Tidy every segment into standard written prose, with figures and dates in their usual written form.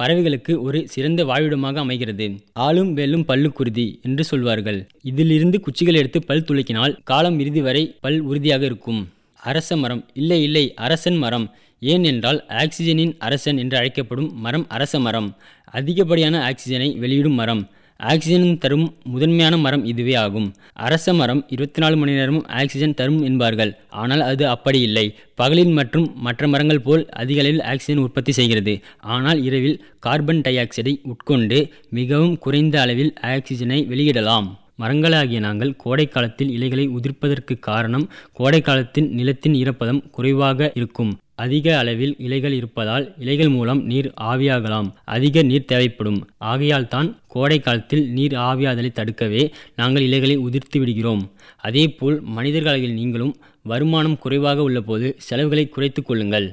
பறவைகளுக்கு ஒரு சிறந்த வாழ்விடமாக அமைகிறது. ஆளும் வேலும் பல்லுக்குறுதி என்று சொல்வார்கள். இதிலிருந்து குச்சிகள் எடுத்து பல் துலக்கினால் காலம் இறுதி வரை பல் உறுதியாக இருக்கும். அரச மரம் இல்லை இல்லை அரசன் மரம். ஏன் என்றால் ஆக்சிஜனின் அரசன் என்று அழைக்கப்படும் மரம் அரச மரம். அதிகப்படியான ஆக்சிஜனை வெளியிடும் மரம். ஆக்சிஜன் தரும் முதன்மையான மரம் இதுவே ஆகும். அரச மரம் 24 மணி நேரமும் ஆக்சிஜன் தரும் என்பார்கள். ஆனால் அது அப்படி இல்லை. பகலில் மற்றும் மற்ற மரங்கள் போல் அதிக அளவில் ஆக்சிஜன் உற்பத்தி செய்கிறது. ஆனால் இரவில் கார்பன் டை ஆக்சைடை உட்கொண்டு மிகவும் குறைந்த அளவில் ஆக்சிஜனை வெளியிடலாம். மரங்களாகிய நாங்கள் கோடை காலத்தில் இலைகளை உதிர்ப்பதற்கு காரணம் கோடை காலத்தில் நிலத்தின் ஈரப்பதம் குறைவாக இருக்கும். அதிக அளவில் இலைகள் இருப்பதால் இலைகள் மூலம் நீர் ஆவியாகலாம். அதிக நீர் தேவைப்படும். ஆகையால் தான் கோடை காலத்தில் நீர் ஆவியாதலை தடுக்கவே நாங்கள் இலைகளை உதிர்த்து விடுகிறோம். அதேபோல் மனிதர்களாகிய நீங்களும் வருமானம் குறைவாக உள்ளபோது செலவுகளை குறைத்து கொள்ளுங்கள்.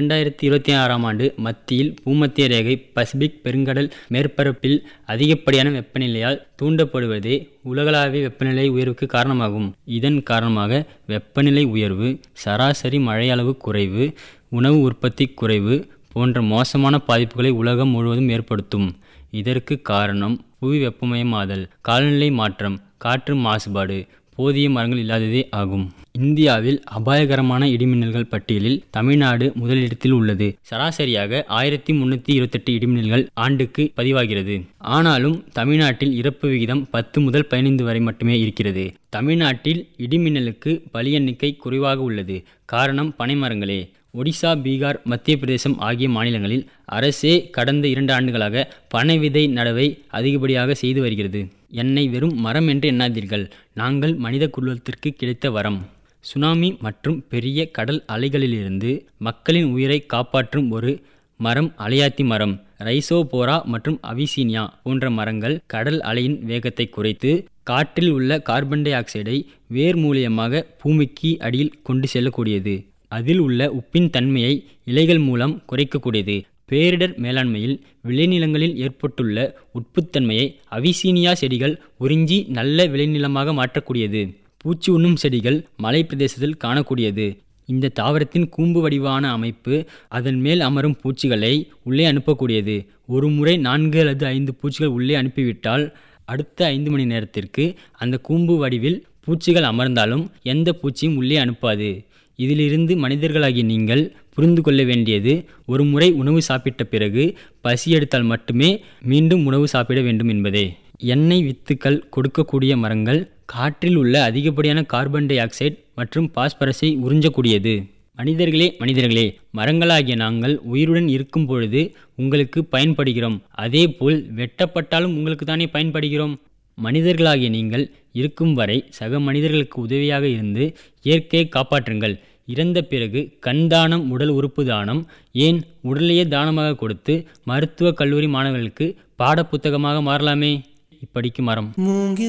2026ஆம் ஆண்டு மத்தியில் பூமத்திய ரேகை பசிபிக் பெருங்கடல் மேற்பரப்பில் அதிகப்படியான வெப்பநிலையால் தூண்டப்படுவதே உலகளாவிய வெப்பநிலை உயர்வுக்கு காரணமாகும். இதன் காரணமாக வெப்பநிலை உயர்வு, சராசரி மழையளவு குறைவு, உணவு உற்பத்தி குறைவு போன்ற மோசமான பாதிப்புகளை உலகம் முழுவதும் ஏற்படுத்தும். இதற்கு காரணம் புவி வெப்பமயமாதல், காலநிலை மாற்றம், காற்று மாசுபாடு, போதிய மரங்கள் இல்லாததே ஆகும். இந்தியாவில் அபாயகரமான இடிமின்னல்கள் பட்டியலில் தமிழ்நாடு முதலிடத்தில் உள்ளது. சராசரியாக 1328 இடிமின்னல்கள் ஆண்டுக்கு பதிவாகிறது. ஆனாலும் தமிழ்நாட்டில் இறப்பு விகிதம் 10 முதல் 15 வரை மட்டுமே இருக்கிறது. தமிழ்நாட்டில் இடிமின்னலுக்கு பலி எண்ணிக்கை குறைவாக உள்ளது. காரணம் பனைமரங்களே. ஒடிசா, பீகார், மத்திய பிரதேசம் ஆகிய மாநிலங்களில் அரசே கடந்த 2 ஆண்டுகளாக பனை விதை நடவை அதிகப்படியாக செய்து வருகிறது. என்னை வெறும் மரம் என்று எண்ணாதீர்கள். நாங்கள் மனித குலத்திற்கு கிடைத்த வரம். சுனாமி மற்றும் பெரிய கடல் அலைகளிலிருந்து மக்களின் உயிரை காப்பாற்றும் ஒரு மரம் அலையாத்தி மரம். ரைசோபோரா மற்றும் அவிசீனியா போன்ற மரங்கள் கடல் அலையின் வேகத்தை குறைத்து காற்றில் உள்ள கார்பன் டை ஆக்சைடை வேர் மூலியமாக பூமிக்கு அடியில் கொண்டு செல்லக்கூடியது. அதில் உள்ள உப்பின் தன்மையை இலைகள் மூலம் குறைக்கக்கூடியது. பேரிடர் மேலாண்மையில் விளைநிலங்களில் ஏற்பட்டுள்ள உப்புத்தன்மையை அவிசீனியா செடிகள் உறிஞ்சி நல்ல விளைநிலமாக மாற்றக்கூடியது. பூச்சி உண்ணும் செடிகள் மலை பிரதேசத்தில் காணக்கூடியது. இந்த தாவரத்தின் கூம்பு வடிவான அமைப்பு அதன் மேல் அமரும் பூச்சிகளை உள்ளே அனுப்பக்கூடியது. ஒரு முறை 4 அல்லது 5 பூச்சிகள் உள்ளே அனுப்பிவிட்டால் அடுத்த 5 மணி நேரத்திற்கு அந்த கூம்பு வடிவில் பூச்சிகள் அமர்ந்தாலும் எந்த பூச்சியும் உள்ளே அனுப்பாது. இதிலிருந்து மனிதர்களாகிய நீங்கள் புரிந்து கொள்ள வேண்டியது, ஒரு முறை உணவு சாப்பிட்ட பிறகு பசி எடுத்தால் மட்டுமே மீண்டும் உணவு சாப்பிட வேண்டும் என்பதே. எண்ணெய் வித்துக்கள் கொடுக்கக்கூடிய மரங்கள் காற்றில் உள்ள அதிகப்படியான கார்பன் டை ஆக்சைடு மற்றும் பாஸ்பரஸை உறிஞ்சக்கூடியது. மனிதர்களே, மரங்களாகிய நாங்கள் உயிருடன் இருக்கும் பொழுது உங்களுக்கு பயன்படுகிறோம். அதேபோல் வெட்டப்பட்டாலும் உங்களுக்கு தானே பயன்படுகிறோம். மனிதர்களாகிய நீங்கள் இருக்கும் வரை சக மனிதர்களுக்கு உதவியாக இருந்து இயற்கையை காப்பாற்றுங்கள். இறந்த பிறகு கண் தானம், உடல் உறுப்பு தானம், ஏன் உடலையே தானமாக கொடுத்து மருத்துவ கல்லூரி மாணவர்களுக்கு பாட புத்தகமாக மாறலாமே. இப்படிக்கு மரம்.